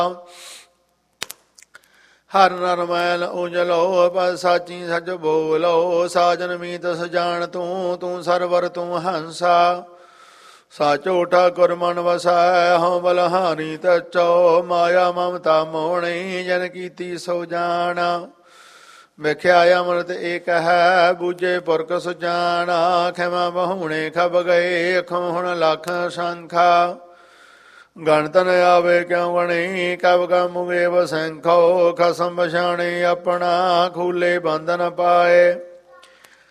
ਹਰ ਨਰ ਮੈਲ ਉਜਲੋ ਪਦ ਸਾਚੀ ਸੱਚ ਬੋਲੋ। ਸਾਜਨ ਮੀਤ ਸਜਾਨ ਤੂੰ, ਤੂੰ ਸਰਵਰ ਤੂੰ ਹੰਸਾ। ਸਾਚੋ ਠਾਕੁਰ ਮਨ ਵਸੈ, ਹਉ ਬਲਹਾਰੀ ਤਚੋ। ਮਾਇਆ ਮਮਤਾ ਮੋਹਣੀ, ਜਨ ਕੀਤੀ ਸੋ ਜਾਣਾ। ਵੇਖਿਆ ਅੰਮ੍ਰਿਤ ਏਕ ਹੈ, ਬੂਝੇ ਪੁਰਖ ਸੁਜਾਨਾ। ਖਿਮਾ ਬਹੁਣੇ ਖਬ ਗਏ, ਅਖੋਂ ਹੁਣ ਲੱਖ ਸੰਖਾ। ਗਣਤ ਨ ਆਵੇ ਕਿਉ ਗਣੀ, ਕਬ ਕਮ ਵੇਵ ਸੈਂਖੋ। ਖਸਮ ਪਛਾਣੇ ਆਪਣਾ, ਖੂਲੇ ਬੰਧਨ ਪਾਏ।